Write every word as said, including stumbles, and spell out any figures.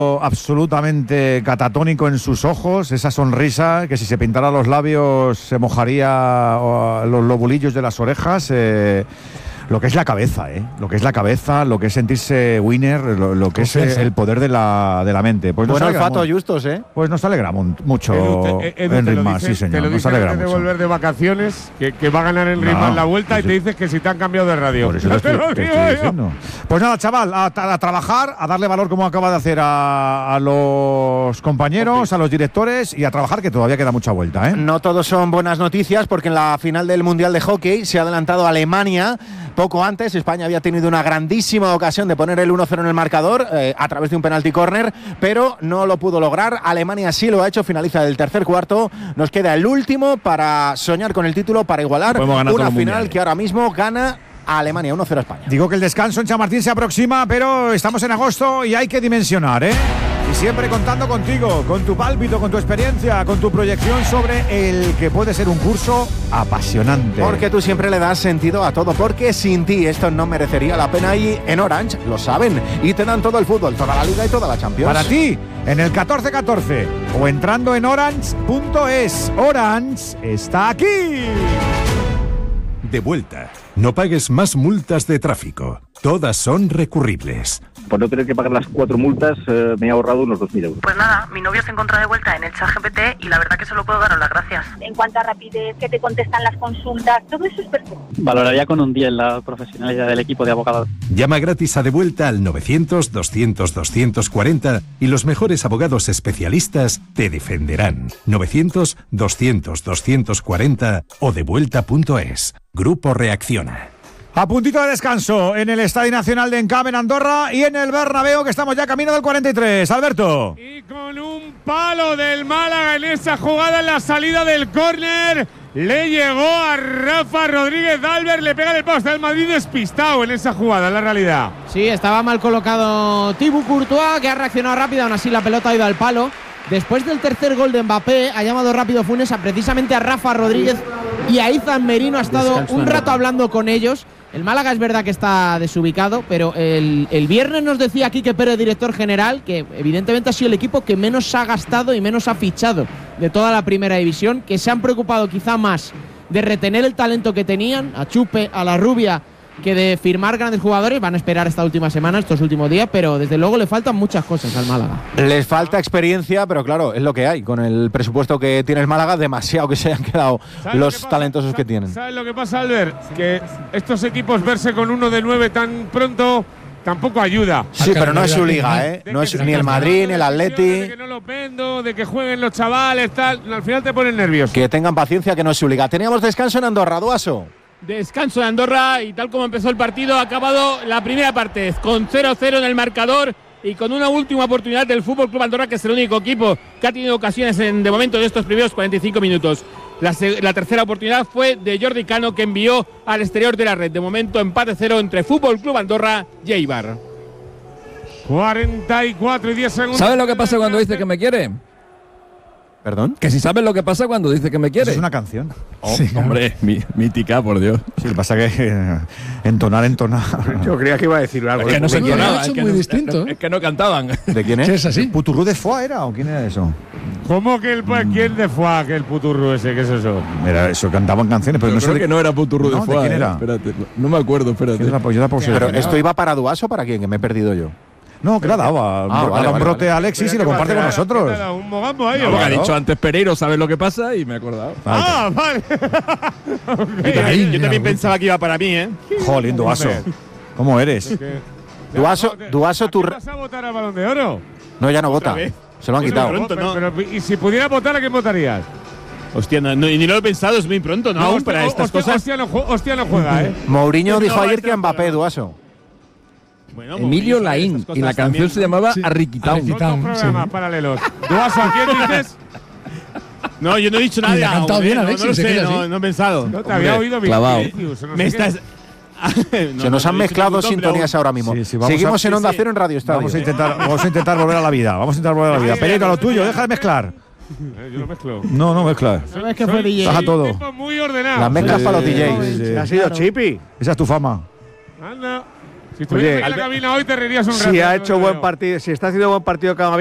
absolutamente catatónico en sus ojos, esa sonrisa que si se pintara los labios se mojaría los lobulillos de las orejas. Eh, lo que es la cabeza, ¿eh? Lo que es la cabeza, lo que es sentirse winner, lo, lo que Confianza. es el poder de la, de la mente. Pues Buen olfato, Justos, ¿eh? Pues nos alegramos mucho, Edu, te, Edu, Enric te Mas, sí señor, te lo nos dice alegra antes mucho. de volver de vacaciones, que, que va a ganar Enric No, Mas la vuelta pues y te dices que si te han cambiado de radio. Por eso lo estoy, te estoy diciendo. Pues nada, chaval, a, a trabajar, a darle valor como acaba de hacer a, a los compañeros, okay. a los directores y a trabajar, que todavía queda mucha vuelta, ¿eh? No todos son buenas noticias, porque en la final del Mundial de Hockey se ha adelantado Alemania. Poco antes, España había tenido una grandísima ocasión de poner el uno cero en el marcador eh, a través de un penalti córner, pero no lo pudo lograr. Alemania sí lo ha hecho, finaliza el tercer cuarto. Nos queda el último para soñar con el título, para igualar una final que ahora mismo gana a Alemania, uno cero a España. Digo que el descanso en Chamartín se aproxima, pero estamos en agosto y hay que dimensionar, ¿eh? Y siempre contando contigo, con tu pálpito, con tu experiencia, con tu proyección sobre el que puede ser un curso apasionante. Porque tú siempre le das sentido a todo, porque sin ti esto no merecería la pena, y en Orange lo saben y te dan todo el fútbol, toda la Liga y toda la Champions. Para ti, en el catorce catorce o entrando en orange punto es. Orange está aquí. De vuelta. No pagues más multas de tráfico. Todas son recurribles. Por no tener que pagar las cuatro multas, eh, me he ahorrado unos dos mil euros. Pues nada, mi novio se encuentra de vuelta en el ChatGPT y la verdad que solo puedo daros las gracias. En cuanto a rapidez, que te contestan las consultas, todo eso es perfecto. Valoraría con un diez la profesionalidad del equipo de abogados. Llama gratis a De Vuelta al novecientos, doscientos, doscientos cuarenta y los mejores abogados especialistas te defenderán. novecientos, doscientos, doscientos cuarenta o devuelta punto es. Grupo Reacciona. A puntito de descanso en el Estadio Nacional de Encamp en Andorra y en el Bernabéu, que estamos ya camino del cuarenta y tres. Alberto. Y con un palo del Málaga en esa jugada en la salida del córner, le llegó a Rafa Rodríguez Albert, le pega el poste del Madrid despistado en esa jugada, en la realidad. Sí, estaba mal colocado Thibaut Courtois, que ha reaccionado rápido, aún así la pelota ha ido al palo. Después del tercer gol de Mbappé, ha llamado rápido Funes a precisamente a Rafa Rodríguez y a Izan Merino, ha estado Descanso un rato hablando con ellos. El Málaga es verdad que está desubicado, pero el, el viernes nos decía Quique Pérez, director general, que evidentemente ha sido el equipo que menos ha gastado y menos ha fichado de toda la primera división, que se han preocupado quizá más de retener el talento que tenían, a Chupe, a la Rubia, que de firmar grandes jugadores. Van a esperar esta última semana, estos últimos días, pero desde luego le faltan muchas cosas al Málaga. Les falta experiencia, pero claro, es lo que hay. Con el presupuesto que tiene el Málaga, demasiado que se hayan quedado los talentosos que tienen. ¿Sabes lo que pasa, Albert? Que estos equipos verse con uno de nueve tan pronto tampoco ayuda. Sí, pero no es su liga, ¿eh? No es ni el Madrid, ni el Atleti. De que no lo vendo, de que jueguen los chavales, tal. Al final te ponen nervioso. Que tengan paciencia, que no es su liga. Teníamos descanso en Andorra, Duaso. Descanso de Andorra y tal como empezó el partido, ha acabado la primera parte con cero cero en el marcador y con una última oportunidad del F C Andorra, que es el único equipo que ha tenido ocasiones en, de momento de estos primeros cuarenta y cinco minutos. La, la tercera oportunidad fue de Jordi Cano, que envió al exterior de la red. De momento empate cero entre F C Andorra y Eibar. cuarenta y cuatro y diez segundos. ¿Sabes lo que pasa cuando dice que me quiere? ¿Perdón? Que si sabes lo que pasa cuando dice que me quiere. Eso es una canción. Oh, sí, hombre, mi, mítica, por Dios. Sí, lo que pasa es que eh, entonar, entonar. Yo creía que iba a decir algo. Es que no se entonaba. Es, es, que muy no, distinto. Es, es que no cantaban. ¿De quién es? Sí, es así. ¿Puturru de Foix era o quién era eso? ¿Cómo que el quién de Foix, que el puturru ese? ¿Qué es eso? Era eso, cantaban canciones, pero yo no creo sé que no era Puturru no, de Foix. ¿de quién era? Eh, espérate, no me acuerdo, espérate. Era, pues yo pero ¿esto iba para Duaso o para quién? Que me he perdido yo. No, que la daba. Ah, vale, a un vale, brote vale. a Alexis y lo comparte con nosotros. Un mogambo ahí. No, ¿o? ha dicho antes Pereiro, ¿sabes lo que pasa? Y me he acordado. Ah, vale. Okay. Yo también pensaba que iba para mí, ¿eh? Jolín, Duaso. ¿Cómo eres? Duaso, Duaso, tu. ¿Vas a votar al Balón de Oro? No, ya no vota. Se lo han quitado. Pronto, pero, no. pero, ¿y si pudiera votar, a quién votarías? Hostia, no, no, ni lo he pensado, es muy pronto, ¿no? no hostia, para estas hostia, cosas. Hostia no, hostia no juega, ¿eh? Mourinho dijo no, ayer que a Mbappé, Duaso. Bueno, Emilio Laín, y la canción también se llamaba sí. Arriquitao. Son programas sí. paralelos. ¿Duaso a quién dices? No, yo no he dicho nada. Le ha cantado hombre, bien, no, Alexis, no lo se sé, queda no, así. no he pensado. No te había oído bien. No me sé estás… no, se nos han mezclado dos sintonías ahora mismo. Sí, sí, Seguimos a, en Onda sí, Cero en Radio Estadio. Vamos a intentar, vamos a intentar volver a la vida. Vamos a intentar volver a la vida. Pereiro, a lo tuyo, deja de mezclar. Yo lo mezclo. No, no mezclas. ¿Sabes que fue D J? Baja todo. Muy ordenado. Las mezclas sí, para los D Js. Sí, sí. Ha sido Chippy. Esa es tu fama. Anda. Si estuvieras en la cabina hoy te reirías un rato. Si ha hecho buen partido, si está haciendo buen partido Camavinga,